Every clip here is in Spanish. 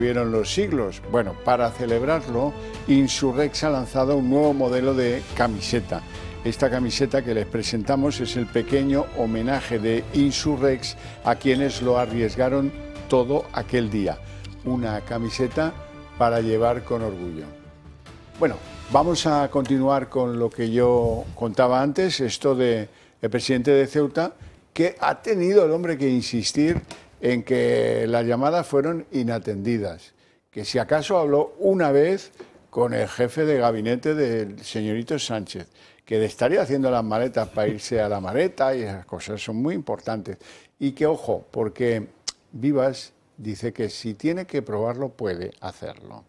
Vieron los siglos. Bueno, para celebrarlo, Insurrex ha lanzado un nuevo modelo de camiseta. Esta camiseta que les presentamos es el pequeño homenaje de Insurrex a quienes lo arriesgaron todo aquel día. Una camiseta para llevar con orgullo. Bueno, vamos a continuar con lo que yo contaba antes, esto del presidente de Ceuta, que ha tenido el hombre que insistir en que las llamadas fueron inatendidas, que si acaso habló una vez con el jefe de gabinete del señorito Sánchez, que estaría haciendo las maletas para irse a la maleta y esas cosas son muy importantes. Y que ojo, porque Vivas dice que si tiene que probarlo puede hacerlo.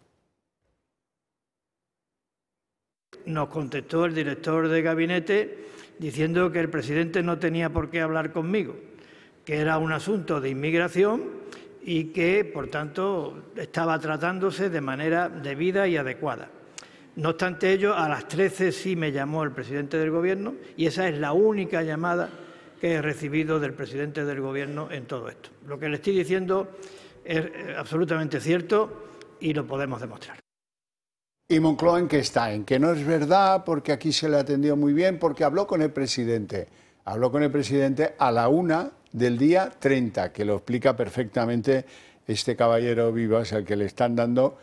Nos contestó el director de gabinete diciendo que el presidente no tenía por qué hablar conmigo, que era un asunto de inmigración y que, por tanto, estaba tratándose de manera debida y adecuada. No obstante ello, a las 13 sí me llamó el presidente del Gobierno y esa es la única llamada que he recibido del presidente del Gobierno en todo esto. Lo que le estoy diciendo es absolutamente cierto y lo podemos demostrar. ¿Y Moncloa en qué está? En que no es verdad, porque aquí se le atendió muy bien, porque habló con el presidente. Habló con el presidente a la 1 del día 30, que lo explica perfectamente este caballero Vivas, al que le están dando,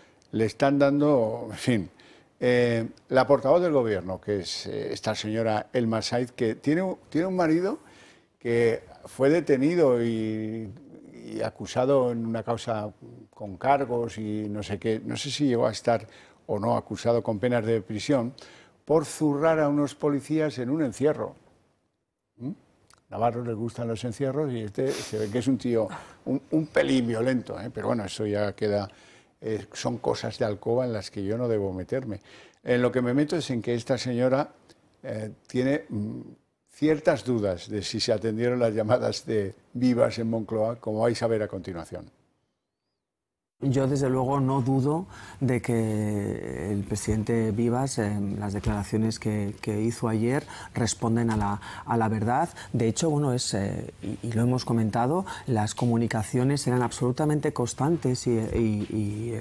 en fin. La portavoz del Gobierno, que es esta señora Elma Saiz, que tiene un marido que fue detenido y acusado en una causa con cargos y no sé qué, no sé si llegó a estar o no acusado con penas de prisión, por zurrar a unos policías en un encierro. Navarro les gustan los encierros y este se ve que es un tío un pelín violento, pero bueno, eso ya queda, son cosas de alcoba en las que yo no debo meterme. En lo que me meto es en que esta señora tiene ciertas dudas de si se atendieron las llamadas de Vivas en Moncloa, como vais a ver a continuación. Yo, desde luego, no dudo de que el presidente Vivas, las declaraciones que hizo ayer, responden a la verdad. De hecho, bueno, y lo hemos comentado, las comunicaciones eran absolutamente constantes y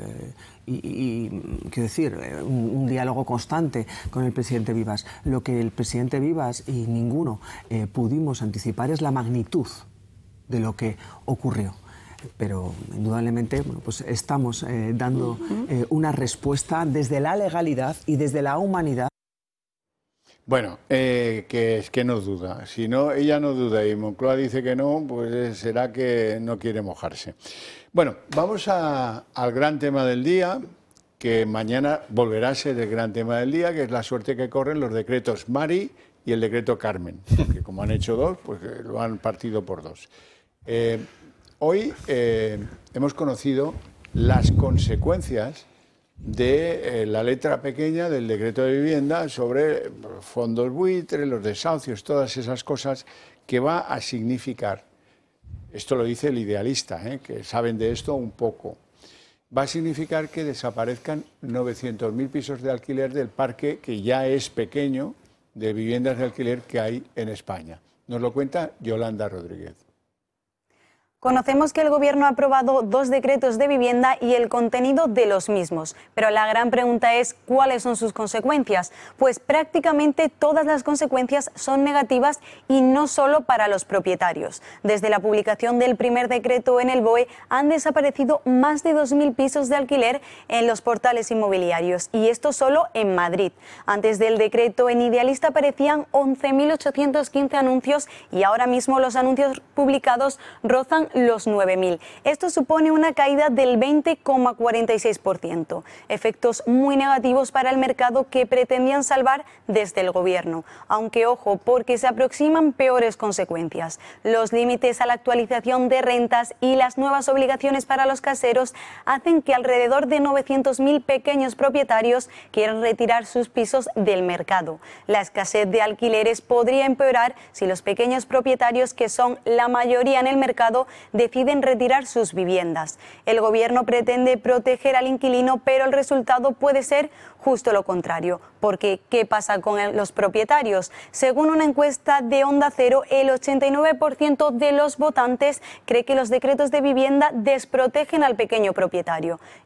quiero decir, un diálogo constante con el presidente Vivas. Lo que el presidente Vivas y ninguno pudimos anticipar es la magnitud de lo que ocurrió. Pero indudablemente, bueno, pues estamos dando una respuesta desde la legalidad y desde la humanidad. Bueno, que no duda. Si no, ella no duda y Moncloa dice que no, pues será que no quiere mojarse. Bueno, vamos al gran tema del día, que mañana volverá a ser el gran tema del día, que es la suerte que corren los decretos Mari y el decreto Carmen, que como han hecho dos, pues lo han partido por dos. Hoy hemos conocido las consecuencias de la letra pequeña del decreto de vivienda sobre fondos buitres, los desahucios, todas esas cosas que va a significar, esto lo dice el idealista, que saben de esto un poco, va a significar que desaparezcan 900.000 pisos de alquiler del parque, que ya es pequeño, de viviendas de alquiler que hay en España. Nos lo cuenta Yolanda Rodríguez. Conocemos que el Gobierno ha aprobado 2 decretos de vivienda y el contenido de los mismos, pero la gran pregunta es ¿cuáles son sus consecuencias? Pues prácticamente todas las consecuencias son negativas y no solo para los propietarios. Desde la publicación del primer decreto en el BOE han desaparecido más de 2.000 pisos de alquiler en los portales inmobiliarios, y esto solo en Madrid. Antes del decreto en Idealista aparecían 11.815 anuncios y ahora mismo los anuncios publicados rozan los 9.000. Esto supone una caída del 20,46%. Efectos muy negativos para el mercado que pretendían salvar desde el Gobierno. Aunque ojo, porque se aproximan peores consecuencias. Los límites a la actualización de rentas y las nuevas obligaciones para los caseros hacen que alrededor de 900.000 pequeños propietarios quieran retirar sus pisos del mercado. La escasez de alquileres podría empeorar si los pequeños propietarios, que son la mayoría en el mercado, deciden retirar sus viviendas. El Gobierno pretende proteger al inquilino, pero el resultado puede ser justo lo contrario. Porque, ¿qué pasa con los propietarios? Según una encuesta de Onda Cero, el 89% de los votantes cree que los decretos de vivienda desprotegen al pequeño propietario.